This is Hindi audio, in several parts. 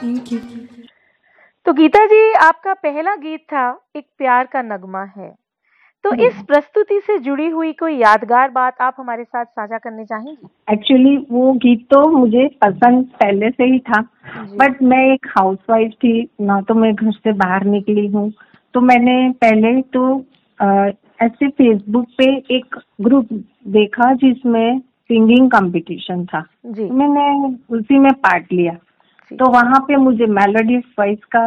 Thank you. तो गीता जी, आपका पहला गीत था एक प्यार का नगमा है। तो इस प्रस्तुति से जुड़ी हुई कोई यादगार बात आप हमारे साथ साझा करने चाहेंगी? एक्चुअली वो गीत तो मुझे पसंद पहले से ही था, जी। बट मैं एक हाउसवाइफ थी ना, तो मैं घर से बाहर निकली हूँ। तो मैंने पहले तो ऐसे फेसबुक पे एक ग्रुप देखा जिसमें सिंगिंग कंपटीशन था। जी। मैंने उसी में पार्ट लिया। जी। तो वहाँ पे मुझे मेलोडियस वॉइस का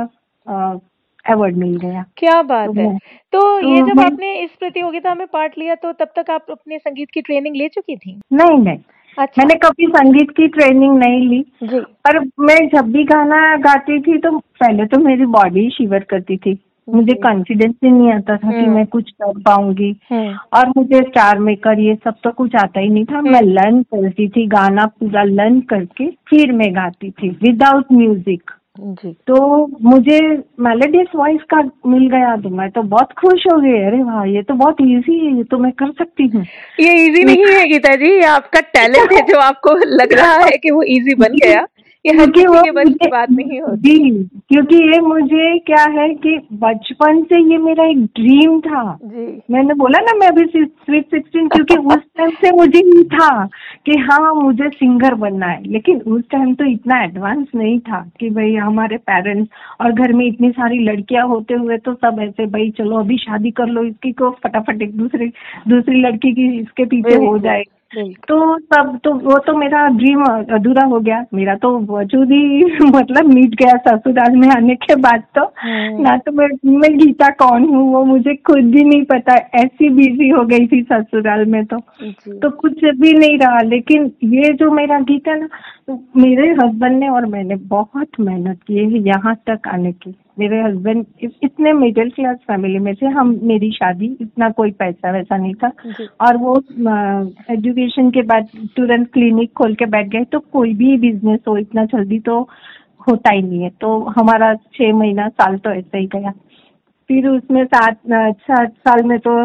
अवार्ड मिल गया। क्या बात है। तो ये जब मैं आपने इस प्रतियोगिता में पार्ट लिया तो तब तक आप अपने संगीत की ट्रेनिंग ले चुकी थी? नहीं, अच्छा। मैंने कभी संगीत की ट्रेनिंग नहीं ली। जी। पर मैं जब भी गाना गाती थी तो पहले तो मेरी बॉडी शिवर करती थी। मुझे कॉन्फिडेंस ही नहीं आता था कि मैं कुछ कर पाऊंगी। और मुझे स्टार मेकर ये सब तो कुछ आता ही नहीं था। मैं लर्न करती थी, गाना पूरा लर्न करके फिर मैं गाती थी विदाउट म्यूजिक। जी। तो मुझे मेलोडियस वॉइस का मिल गया तो मैं तो बहुत खुश हो गई। अरे वाह, ये तो बहुत इजी है, ये तो मैं कर सकती हूँ। ये इजी नहीं है गीता जी, ये आपका टैलेंट है जो आपको लग रहा है कि वो इजी बन गया। ये हर क्योंकि किसी वो के बस की बात नहीं होती। जी, क्योंकि ये मुझे क्या है कि बचपन से ये मेरा एक ड्रीम था। जी। मैंने बोला ना मैं अभी स्वीट 16, क्योंकि उस टाइम से मुझे ही था कि हाँ मुझे सिंगर बनना है। लेकिन उस टाइम तो इतना एडवांस नहीं था कि भाई हमारे पेरेंट्स और घर में इतनी सारी लड़कियां होते हुए तो सब ऐसे भाई चलो अभी शादी कर लो इसकी को, फटाफट एक दूसरी लड़की की इसके पीछे हो जाए। तो सब तो वो तो मेरा ड्रीम अधूरा हो गया। मेरा तो वजूद ही मतलब मिट गया ससुराल में आने के बाद। तो ना तो मैं गीता कौन हूँ वो मुझे खुद भी नहीं पता, ऐसी बिजी हो गई थी ससुराल में। तो कुछ भी नहीं रहा। लेकिन ये जो मेरा गीत है ना, तो मेरे हस्बैंड ने और मैंने बहुत मेहनत की है यहाँ तक आने की। मेरे हस्बैंड इतने मिडिल क्लास फैमिली में से, हम मेरी शादी इतना कोई पैसा वैसा नहीं था। और वो एजुकेशन के बाद तुरंत क्लिनिक खोल के बैठ गए। तो कोई भी बिजनेस हो इतना जल्दी तो होता ही नहीं है। तो हमारा 6 महीना साल तो ऐसे ही गया। फिर उसमें 7 साल में तो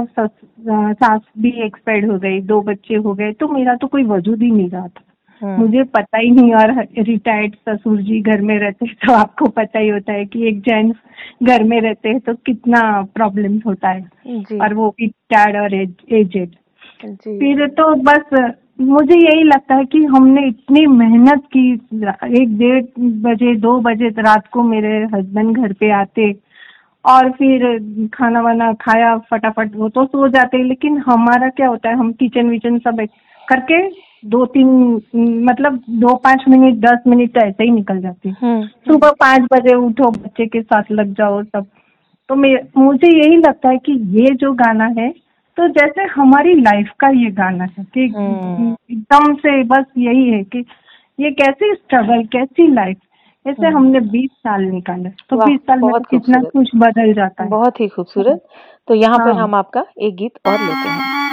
सास भी एक्सपायर्ड हो गई, 2 बच्चे हो गए। तो मेरा तो कोई वजूद ही नहीं रहा था। मुझे पता ही नहीं। और रिटायर्ड ससुर जी घर में रहते हैं तो आपको पता ही होता है कि एक जेंट्स घर में रहते हैं तो कितना प्रॉब्लम होता है। और वो भी रिटायर्ड और एजेड। फिर तो बस मुझे यही लगता है कि हमने इतनी मेहनत की। 1-1:30 बजे 2 बजे रात को मेरे हस्बैंड घर पे आते और फिर खाना वाना खाया फटाफट वो तो सो जाते। लेकिन हमारा क्या होता है, हम किचन विचन सब करके 2-3 मतलब 2-5 मिनट 10 मिनट तो ऐसे ही निकल जाते। सुबह 5 बजे उठो, बच्चे के साथ लग जाओ सब। तो मुझे यही लगता है कि ये जो गाना है तो जैसे हमारी लाइफ का ये गाना है कि एकदम से बस यही है कि ये कैसी स्ट्रगल, कैसी लाइफ, ऐसे हमने 20 साल निकाले। तो 20 साल में कितना कुछ बदल जाता है। बहुत ही खूबसूरत। तो यहाँ पर हम आपका एक गीत और लेते हैं।